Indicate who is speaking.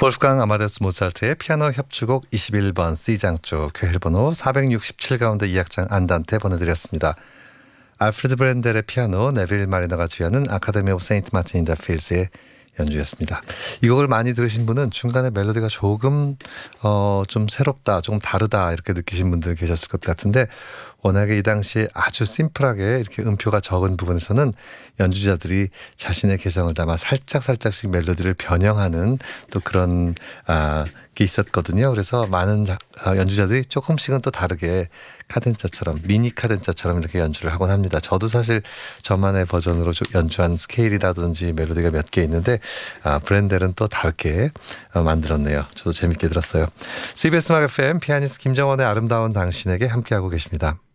Speaker 1: 볼프강 아마데우스 모차르트의 피아노 협주곡 21번 C장조 교회번호 467 가운데 2악장 안단테 보내드렸습니다. 알프레드 브렌델의 피아노, 네빌 마리너가 주연은 아카데미 오브 세인트 마틴 인 더 필즈의 연주였습니다. 이 곡을 많이 들으신 분은 중간에 멜로디가 조금 좀 새롭다, 조금 다르다 이렇게 느끼신 분들 계셨을 것 같은데 워낙에 이 당시에 아주 심플하게 이렇게 음표가 적은 부분에서는 연주자들이 자신의 개성을 담아 살짝씩 멜로디를 변형하는 또 그런 게 있었거든요. 그래서 많은 연주자들이 조금씩은 또 다르게 카덴자처럼 미니 카덴자처럼 이렇게 연주를 하곤 합니다. 저도 사실 저만의 버전으로 연주한 스케일이라든지 멜로디가 몇 개 있는데 브렌델은 또 다르게 만들었네요. 저도 재밌게 들었어요. CBS 음악 FM 피아니스트 김정원의 아름다운 당신에게 함께하고 계십니다.